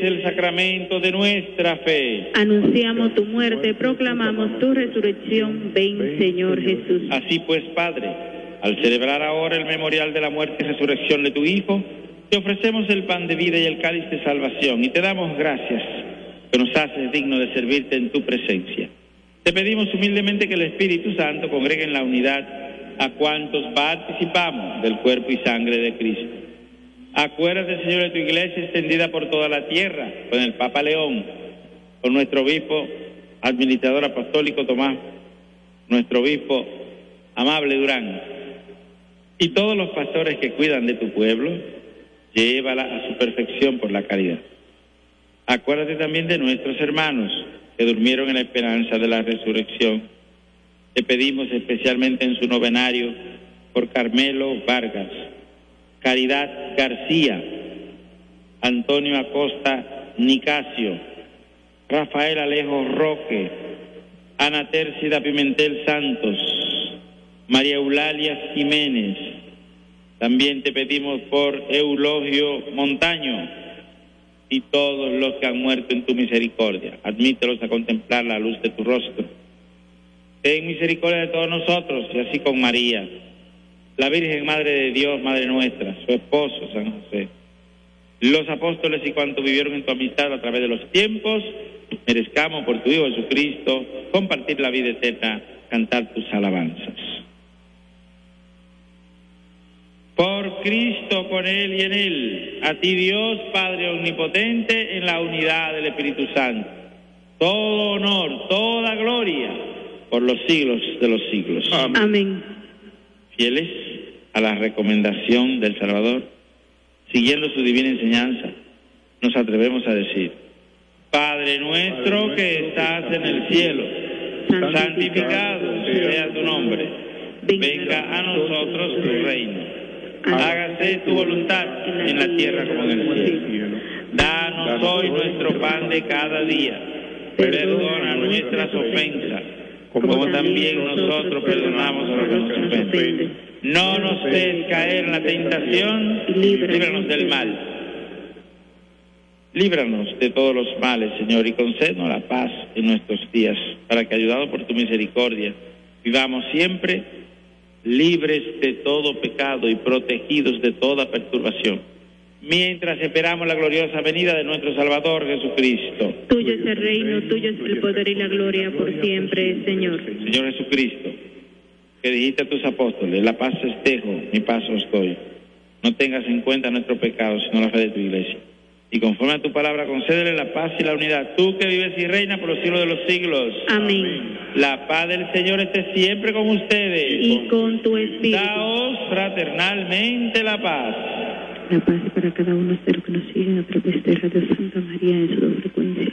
el sacramento de nuestra fe. Anunciamos tu muerte, proclamamos tu resurrección. Ven, Señor Jesús. Así pues, Padre, al celebrar ahora el memorial de la muerte y resurrección de tu Hijo, te ofrecemos el pan de vida y el cáliz de salvación, y te damos gracias que nos haces digno de servirte en tu presencia. Te pedimos humildemente que el Espíritu Santo congregue en la unidad a cuantos participamos del cuerpo y sangre de Cristo. Acuérdate, Señor, de tu iglesia extendida por toda la tierra, con el Papa León, con nuestro obispo, administrador apostólico Tomás, nuestro obispo amable Durán, y todos los pastores que cuidan de tu pueblo, llévala a su perfección por la caridad. Acuérdate también de nuestros hermanos que durmieron en la esperanza de la resurrección. Te pedimos especialmente en su novenario por Carmelo Vargas, Caridad García, Antonio Acosta Nicasio, Rafael Alejo Roque, Ana Tércida Pimentel Santos, María Eulalia Jiménez. También te pedimos por Eulogio Montaño y todos los que han muerto en tu misericordia. Admítelos a contemplar la luz de tu rostro. Ten misericordia de todos nosotros, y así con María, la Virgen Madre de Dios, Madre nuestra, su esposo San José, los apóstoles y cuantos vivieron en tu amistad a través de los tiempos, merezcamos por tu Hijo Jesucristo compartir la vida eterna, cantar tus alabanzas. Por Cristo, con Él y en Él, a ti Dios, Padre Omnipotente, en la unidad del Espíritu Santo, todo honor, toda gloria, por los siglos de los siglos. Amén. Fieles a la recomendación del Salvador, siguiendo su divina enseñanza, nos atrevemos a decir: Padre nuestro que estás en el cielo, santificado sea tu nombre, venga a nosotros tu reino, hágase tu voluntad en la tierra como en el cielo. Danos hoy nuestro pan de cada día, perdona nuestras ofensas, como también nosotros perdonamos a los que nos ofenden. No nos dejes caer en la tentación, líbranos del mal. Líbranos de todos los males, Señor, y concédenos la paz en nuestros días, para que, ayudados por tu misericordia, vivamos siempre libres de todo pecado y protegidos de toda perturbación, mientras esperamos la gloriosa venida de nuestro Salvador Jesucristo. Tuyo es el reino, tuyo es el poder y la gloria por siempre, Señor. Señor Jesucristo, que dijiste a tus apóstoles: la paz os dejo, mi paz os doy. No tengas en cuenta nuestro pecado, sino la fe de tu iglesia. Y conforme a tu palabra, concédele la paz y la unidad, tú que vives y reinas por los siglos de los siglos. Amén. La paz del Señor esté siempre con ustedes. Y con tu espíritu. Daos fraternalmente la paz. La paz para cada uno de los que nos siguen a través de Radio Santa María en su frecuencia.